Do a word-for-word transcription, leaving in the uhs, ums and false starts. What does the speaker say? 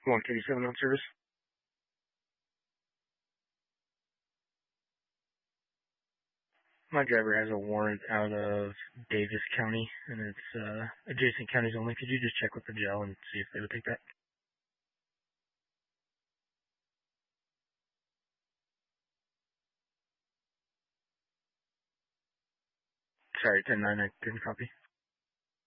one thirty-seven on service. My driver has a warrant out of Davis County, and it's uh, adjacent counties only. Could you just check with the jail and see if they would take that? Sorry, ten nine, I didn't copy.